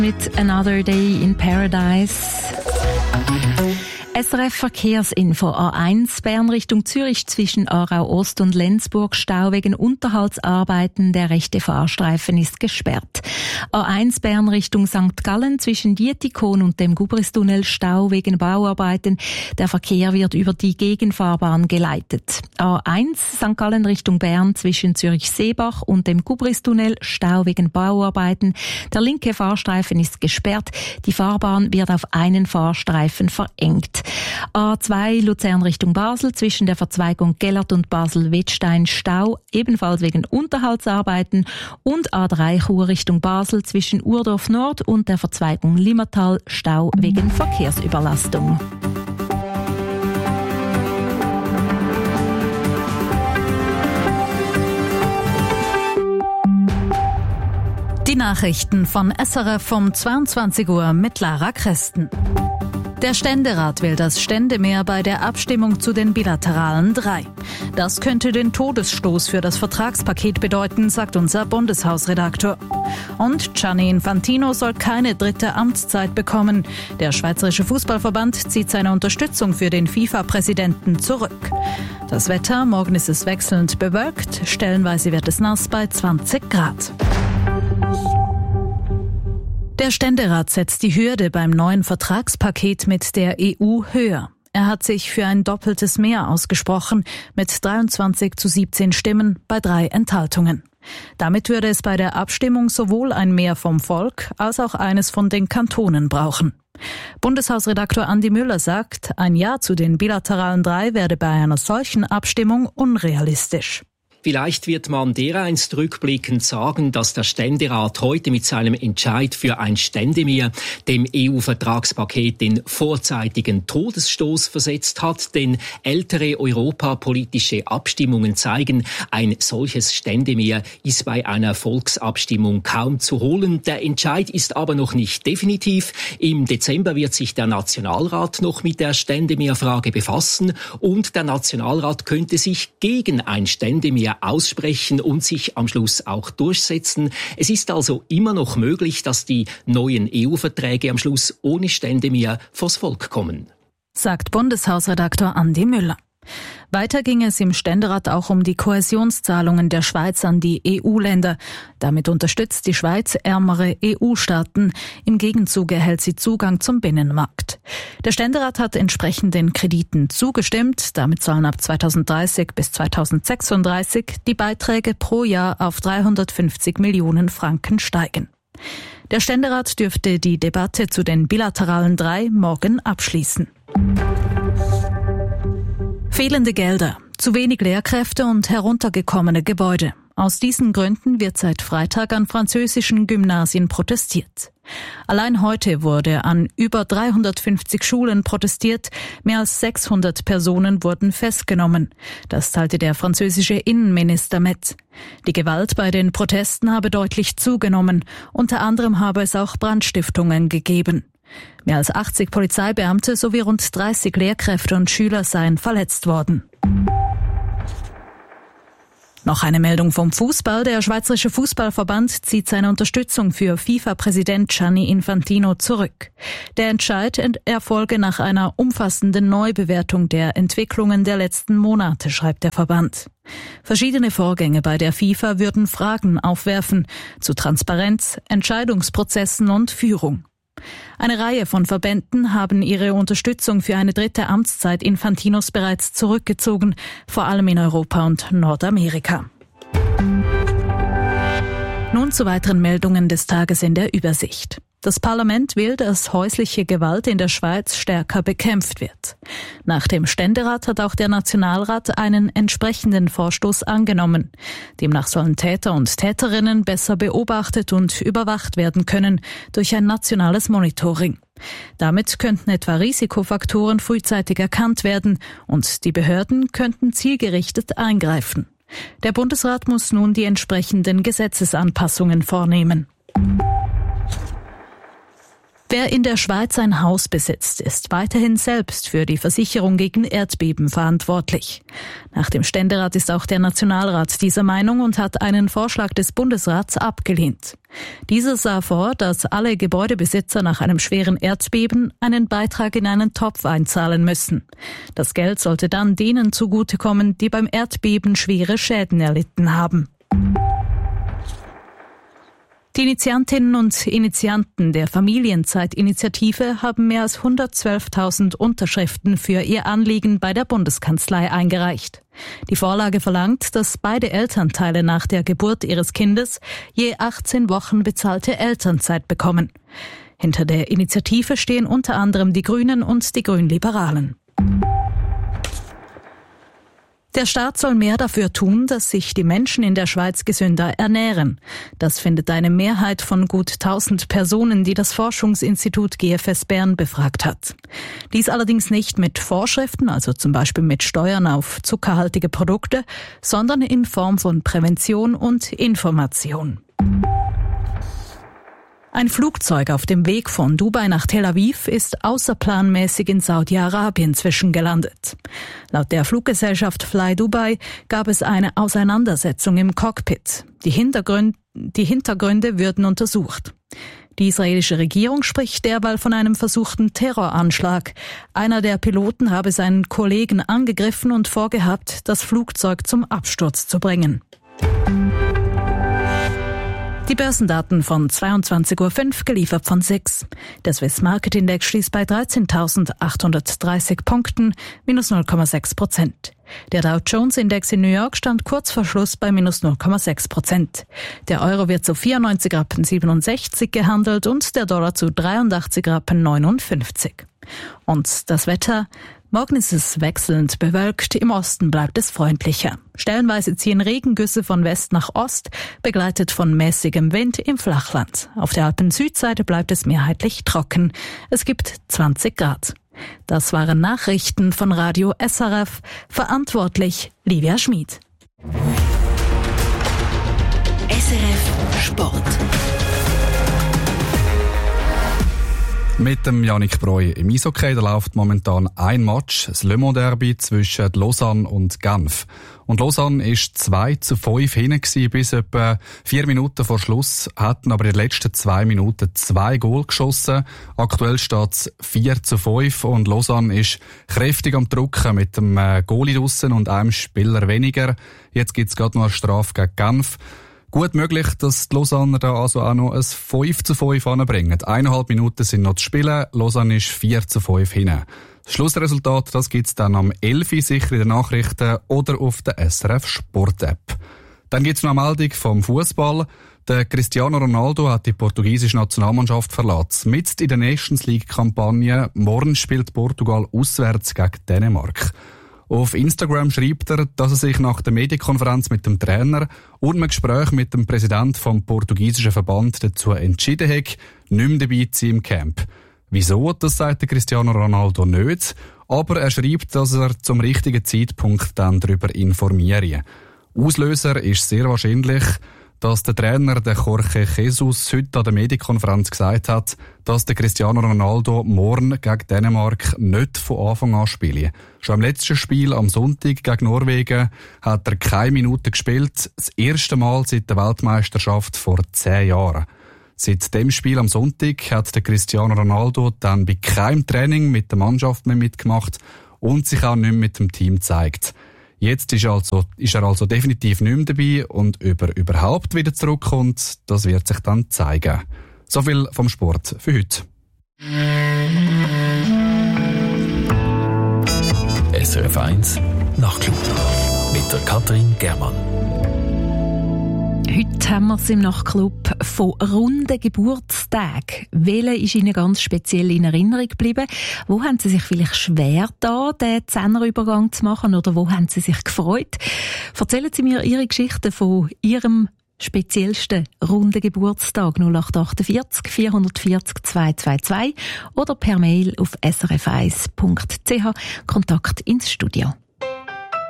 Mit Another Day in Paradise. SRF Verkehrsinfo A1 Bern Richtung Zürich zwischen Aarau Ost und Lenzburg Stau wegen Unterhaltsarbeiten. Der rechte Fahrstreifen ist gesperrt. A1 Bern Richtung St. Gallen zwischen Dietikon und dem Gubristunnel Stau wegen Bauarbeiten. Der Verkehr wird über die Gegenfahrbahn geleitet. A1 St. Gallen Richtung Bern zwischen Zürich-Seebach und dem Gubristunnel Stau wegen Bauarbeiten. Der linke Fahrstreifen ist gesperrt. Die Fahrbahn wird auf einen Fahrstreifen verengt. A2 Luzern Richtung Basel zwischen der Verzweigung Gellert und Basel-Wettstein Stau, ebenfalls wegen Unterhaltsarbeiten, und A3 Chur Richtung Basel zwischen Urdorf Nord und der Verzweigung Limmatal Stau wegen Verkehrsüberlastung. Die Nachrichten von SRF um 22 Uhr mit Lara Christen. Der Ständerat will das Ständemehr bei der Abstimmung zu den bilateralen 3. Das könnte den Todesstoß für das Vertragspaket bedeuten, sagt unser Bundeshausredakteur. Und Gianni Infantino soll keine dritte Amtszeit bekommen. Der Schweizerische Fußballverband zieht seine Unterstützung für den FIFA-Präsidenten zurück. Das Wetter, morgen ist es wechselnd bewölkt, stellenweise wird es nass bei 20 Grad. Der Ständerat setzt die Hürde beim neuen Vertragspaket mit der EU höher. Er hat sich für ein doppeltes Mehr ausgesprochen, mit 23:17 Stimmen bei 3 Enthaltungen. Damit würde es bei der Abstimmung sowohl ein Mehr vom Volk als auch eines von den Kantonen brauchen. Bundeshausredakteur Andi Müller sagt, ein Ja zu den bilateralen 3 werde bei einer solchen Abstimmung unrealistisch. Vielleicht wird man dereinst rückblickend sagen, dass der Ständerat heute mit seinem Entscheid für ein Ständemehr dem EU-Vertragspaket den vorzeitigen Todesstoß versetzt hat, denn ältere europapolitische Abstimmungen zeigen, ein solches Ständemehr ist bei einer Volksabstimmung kaum zu holen. Der Entscheid ist aber noch nicht definitiv. Im Dezember wird sich der Nationalrat noch mit der Ständemehrfrage befassen und der Nationalrat könnte sich gegen ein Ständemehr aussprechen und sich am Schluss auch durchsetzen. Es ist also immer noch möglich, dass die neuen EU-Verträge am Schluss ohne Ständemehr vors Volk kommen, sagt Bundeshausredakteur Andi Müller. Weiter ging es im Ständerat auch um die Kohäsionszahlungen der Schweiz an die EU-Länder. Damit unterstützt die Schweiz ärmere EU-Staaten. Im Gegenzug erhält sie Zugang zum Binnenmarkt. Der Ständerat hat entsprechend den Krediten zugestimmt. Damit sollen ab 2030 bis 2036 die Beiträge pro Jahr auf 350 Millionen Franken steigen. Der Ständerat dürfte die Debatte zu den bilateralen 3 morgen abschließen. Fehlende Gelder, zu wenig Lehrkräfte und heruntergekommene Gebäude. Aus diesen Gründen wird seit Freitag an französischen Gymnasien protestiert. Allein heute wurde an über 350 Schulen protestiert. Mehr als 600 Personen wurden festgenommen. Das teilte der französische Innenminister mit. Die Gewalt bei den Protesten habe deutlich zugenommen. Unter anderem habe es auch Brandstiftungen gegeben. Mehr als 80 Polizeibeamte sowie rund 30 Lehrkräfte und Schüler seien verletzt worden. Noch eine Meldung vom Fußball. Der Schweizerische Fußballverband zieht seine Unterstützung für FIFA-Präsident Gianni Infantino zurück. Der Entscheid erfolge nach einer umfassenden Neubewertung der Entwicklungen der letzten Monate, schreibt der Verband. Verschiedene Vorgänge bei der FIFA würden Fragen aufwerfen zu Transparenz, Entscheidungsprozessen und Führung. Eine Reihe von Verbänden haben ihre Unterstützung für eine dritte Amtszeit Infantinos bereits zurückgezogen, vor allem in Europa und Nordamerika. Nun zu weiteren Meldungen des Tages in der Übersicht. Das Parlament will, dass häusliche Gewalt in der Schweiz stärker bekämpft wird. Nach dem Ständerat hat auch der Nationalrat einen entsprechenden Vorstoß angenommen. Demnach sollen Täter und Täterinnen besser beobachtet und überwacht werden können durch ein nationales Monitoring. Damit könnten etwa Risikofaktoren frühzeitig erkannt werden und die Behörden könnten zielgerichtet eingreifen. Der Bundesrat muss nun die entsprechenden Gesetzesanpassungen vornehmen. Wer in der Schweiz ein Haus besitzt, ist weiterhin selbst für die Versicherung gegen Erdbeben verantwortlich. Nach dem Ständerat ist auch der Nationalrat dieser Meinung und hat einen Vorschlag des Bundesrats abgelehnt. Dieser sah vor, dass alle Gebäudebesitzer nach einem schweren Erdbeben einen Beitrag in einen Topf einzahlen müssen. Das Geld sollte dann denen zugutekommen, die beim Erdbeben schwere Schäden erlitten haben. Die Initiantinnen und Initianten der Familienzeitinitiative haben mehr als 112.000 Unterschriften für ihr Anliegen bei der Bundeskanzlei eingereicht. Die Vorlage verlangt, dass beide Elternteile nach der Geburt ihres Kindes je 18 Wochen bezahlte Elternzeit bekommen. Hinter der Initiative stehen unter anderem die Grünen und die Grünliberalen. Der Staat soll mehr dafür tun, dass sich die Menschen in der Schweiz gesünder ernähren. Das findet eine Mehrheit von gut 1000 Personen, die das Forschungsinstitut GFS Bern befragt hat. Dies allerdings nicht mit Vorschriften, also zum Beispiel mit Steuern auf zuckerhaltige Produkte, sondern in Form von Prävention und Information. Ein Flugzeug auf dem Weg von Dubai nach Tel Aviv ist außerplanmäßig in Saudi-Arabien zwischengelandet. Laut der Fluggesellschaft Fly Dubai gab es eine Auseinandersetzung im Cockpit. Die Hintergründe würden untersucht. Die israelische Regierung spricht derweil von einem versuchten Terroranschlag. Einer der Piloten habe seinen Kollegen angegriffen und vorgehabt, das Flugzeug zum Absturz zu bringen. Die Börsendaten von 22.05 Uhr, geliefert von SIX. Der Swiss Market Index schließt bei 13.830 Punkten, minus 0,6%. Der Dow Jones Index in New York stand kurz vor Schluss bei minus 0,6%. Der Euro wird zu 94,67 Rappen gehandelt und der Dollar zu 83,59 Rappen. Und das Wetter? Morgen ist es wechselnd bewölkt, im Osten bleibt es freundlicher. Stellenweise ziehen Regengüsse von West nach Ost, begleitet von mäßigem Wind im Flachland. Auf der Alpen-Südseite bleibt es mehrheitlich trocken. Es gibt 20 Grad. Das waren Nachrichten von Radio SRF. Verantwortlich Livia Schmid. SRF Sport. Mit dem Yannick Breu im Eishockey, da läuft momentan ein Match, das Le Mans Derby zwischen Lausanne und Genf. Und Lausanne ist 2-5 hinten bis etwa 4 Minuten vor Schluss, hatten aber in den letzten 2 Minuten 2 Goal geschossen. Aktuell steht es 4-5 und Lausanne ist kräftig am Drucken mit dem Goalie draussen und einem Spieler weniger. Jetzt gibt es gerade noch eine Strafe gegen Genf. Gut möglich, dass die Lausanner da also auch noch ein 5-5 anbringen. 1,5 Minuten sind noch zu spielen. Lausanne ist 4-5 hinten. Das Schlussresultat, das gibt's dann am 11 Uhr sicher in den Nachrichten oder auf der SRF Sport App. Dann gibt's noch eine Meldung vom Fußball. Der Cristiano Ronaldo hat die portugiesische Nationalmannschaft verlassen. Mitten in der Nations League Kampagne. Morgen spielt Portugal auswärts gegen Dänemark. Auf Instagram schreibt er, dass er sich nach der Medienkonferenz mit dem Trainer und einem Gespräch mit dem Präsidenten vom portugiesischen Verband dazu entschieden hat, nicht mehr dabei zu sein im Camp. Wieso? Das sagt der Cristiano Ronaldo nicht. Aber er schreibt, dass er zum richtigen Zeitpunkt dann darüber informiere. Auslöser ist sehr wahrscheinlich, dass der Trainer, der Jorge Jesus, heute an der Medienkonferenz gesagt hat, dass der Cristiano Ronaldo morgen gegen Dänemark nicht von Anfang an spiele. Schon im letzten Spiel am Sonntag gegen Norwegen hat er keine Minute gespielt. Das erste Mal seit der Weltmeisterschaft vor 10 Jahren. Seit dem Spiel am Sonntag hat der Cristiano Ronaldo dann bei keinem Training mit der Mannschaft mehr mitgemacht und sich auch nicht mehr mit dem Team gezeigt. Jetzt ist er also definitiv nicht mehr dabei und überhaupt wieder zurückkommt, das wird sich dann zeigen. So viel vom Sport für heute. SRF 1 Nachtclub mit der Katrin Germann. Heute haben wir es im Nachtclub von runden Geburtstagen. Welche ist Ihnen ganz speziell in Erinnerung geblieben? Wo haben Sie sich vielleicht schwer getan, den Zehnerübergang zu machen, oder wo haben Sie sich gefreut? Erzählen Sie mir Ihre Geschichte von Ihrem speziellsten runden Geburtstag 0848 440 222 oder per Mail auf srf1.ch. Kontakt ins Studio.